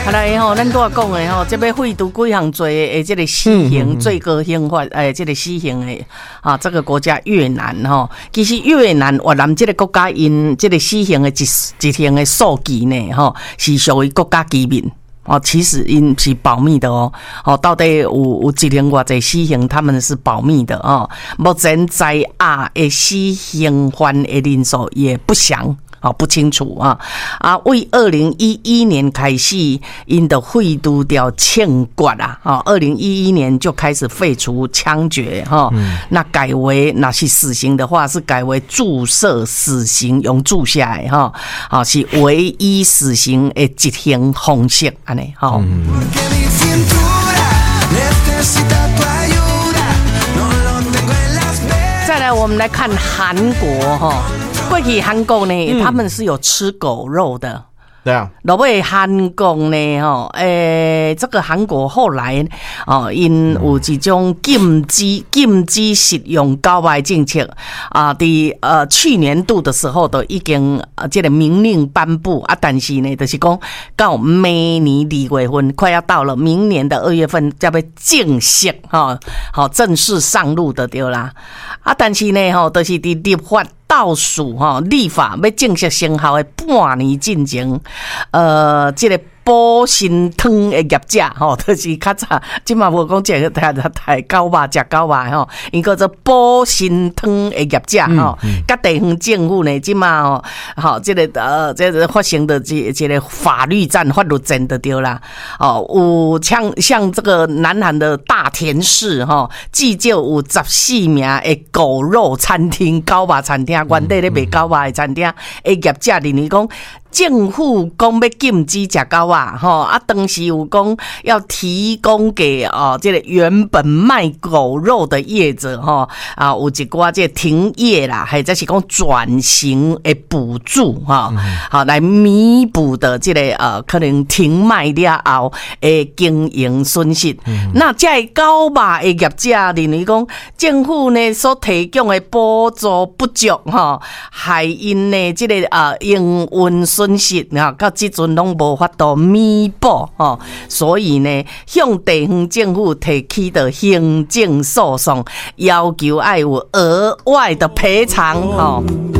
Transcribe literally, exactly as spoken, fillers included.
后来吼，咱拄仔讲的吼，这要废除几项罪的这个死刑、嗯、最高刑法诶，这个死刑的啊，这个国家越南吼，其实越南越南这个国家因这个死刑的一一项的数据呢，吼是属于国家机密。哦，其实因是保密的哦。哦，到底有有一年偌济死刑，他们是保密的哦。目前在押的死刑犯的人数也不详。哦，不清楚啊啊！为二零一一年开始，因的废除掉枪决啊！啊，二零一一年就开始废除枪决哈、嗯，那改为那是死刑的话，是改为注射死刑，用注下来哈，啊是唯一死刑的执行方式安尼哈。再来，我们来看韩国哈。过去韩国呢、嗯，他们是有吃狗肉的。对啊，落尾韩国呢，吼，诶，这个韩国后来哦，因有一种禁止禁止食用狗肉政策啊，伫呃去年度的时候都已经呃这个明令颁布啊，但是呢，就是讲到明年二月份快要到了，明年的二月份才要正式哈，好正式上路的对啦。啊，但是呢，吼，都、就是伫立法倒数哈，立法要正式生效的半年进前，呃，这个保心汤的业者吼，就是较早，即嘛无讲这个台台狗肉食狗肉吼，因叫做保心汤的业者吼，甲地方政府呢，即嘛吼，吼，这个呃，这个发生的这这个法律战、法律战就对啦。哦，有像像这个南韩的大田市吼，至少有十四名的狗肉餐厅、狗肉餐厅，原地咧卖狗肉的餐厅，的业者认为讲。政府讲要禁止食狗啊，吼啊，当时有讲要提供给哦，这个原本卖狗肉的业者吼啊，有一寡这停业啦，或者是讲转型的补助哈，好、嗯、来弥补的这个呃可能停卖了后的经营损失。嗯、那这狗肉的业者认为讲，政府呢所提供的补助不足哈，害因呢这个呃营运损失啊，到即阵拢无法度弥补吼，所以呢，向地方政府提起的行政诉讼，要求要有额外的赔偿吼。